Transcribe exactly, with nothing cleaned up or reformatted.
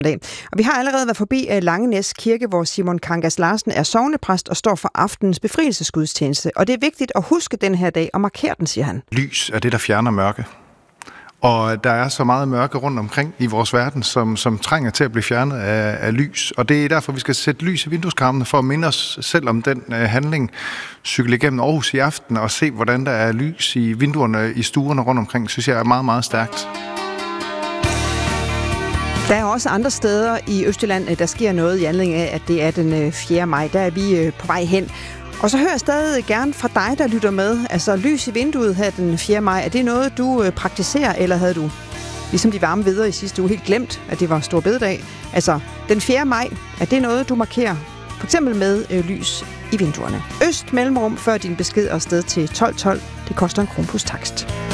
Og vi har allerede været forbi Langenæs Kirke, hvor Simon Kangas Larsen er sognepræst og står for aftenens befrielsesgudstjeneste. Og det er vigtigt at huske den her dag og markere den, siger han. Lys er det, der fjerner mørke. Og der er så meget mørke rundt omkring i vores verden, som, som trænger til at blive fjernet af, af lys. Og det er derfor, vi skal sætte lys i vindueskarmene for at minde os selv om den uh, handling. Cykle igennem Aarhus i aften og se, hvordan der er lys i vinduerne i stuerne rundt omkring, synes jeg er meget, meget stærkt. Der er også andre steder i Østjylland, der sker noget i anledning af, at det er den fjerde maj. Der er vi på vej hen. Og så hører jeg stadig gerne fra dig, der lytter med. Altså lys i vinduet her den fjerde maj. Er det noget, du praktiserer, eller havde du, ligesom de varme videre i sidste uge, helt glemt, at det var stor bededag? Altså den fjerde maj, er det noget, du markerer? For eksempel med øh, lys i vinduerne. Øst mellemrum før din besked og sted til tolv tolv. Det koster en kron plus takst.